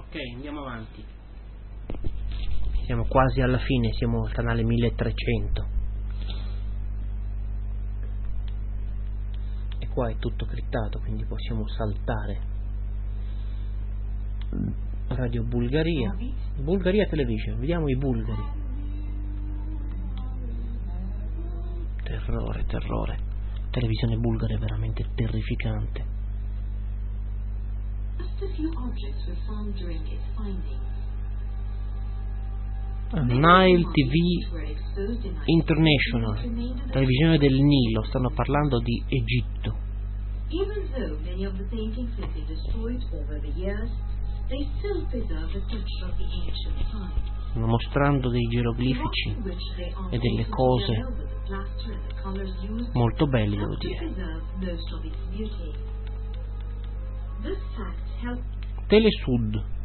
Ok, andiamo avanti. Siamo quasi alla fine, siamo al canale 1300. E qua è tutto criptato, quindi possiamo saltare. Radio Bulgaria. Bulgaria Television, vediamo i bulgari. Terrore, terrore. Televisione bulgara è veramente terrificante. Nile TV International, televisione del Nilo, stanno parlando di Egitto. Stanno mostrando dei geroglifici e delle cose molto belle, devo dire. Telesud.